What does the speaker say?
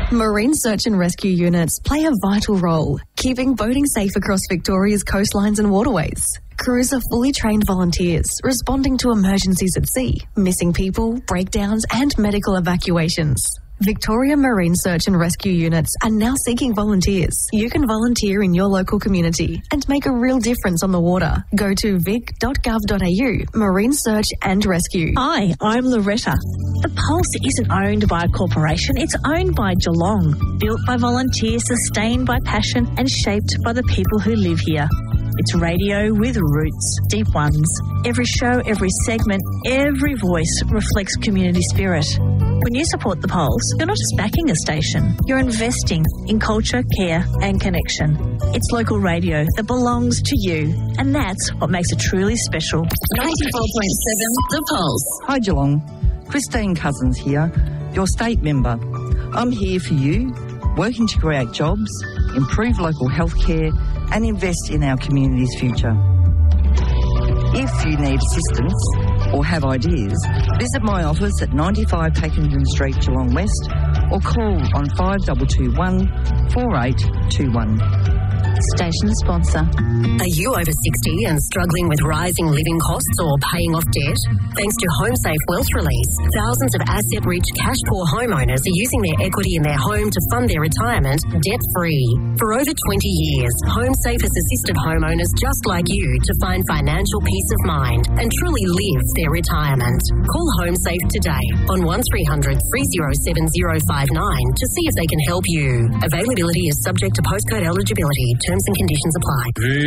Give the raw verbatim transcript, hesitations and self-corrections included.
Marine search and rescue units play a vital role, keeping boating safe across Victoria's coastlines and waterways. Crews are fully trained volunteers responding to emergencies at sea, missing people, breakdowns and medical evacuations. Victoria Marine Search and Rescue Units are now seeking volunteers. You can volunteer in your local community and make a real difference on the water. Go to vic dot gov dot a u, Marine Search and Rescue. Hi, I'm Loretta. The Pulse isn't owned by a corporation, it's owned by Geelong. Built by volunteers, sustained by passion and shaped by the people who live here. It's radio with roots, deep ones. Every show, every segment, every voice reflects community spirit. When you support The Pulse, you're not just backing a station, you're investing in culture, care and connection. It's local radio that belongs to you, and that's what makes it truly special. ninety-four point seven The Pulse. Hi Geelong, Christine Cousins here, your state member. I'm here for you, working to create jobs, improve local healthcare and invest in our community's future. If you need assistance or have ideas, visit my office at ninety-five Pakenham Street, Geelong West, or call on five two two one, four eight two one. Station sponsor. Are you over sixty and struggling with rising living costs or paying off debt? Thanks to HomeSafe Wealth Release, thousands of asset-rich, cash-poor homeowners are using their equity in their home to fund their retirement debt-free. For over twenty years, HomeSafe has assisted homeowners just like you to find financial peace of mind and truly live their retirement. Call HomeSafe today on one three hundred, three oh seven, oh five nine to see if they can help you. Availability is subject to postcode eligibility. Terms and conditions apply.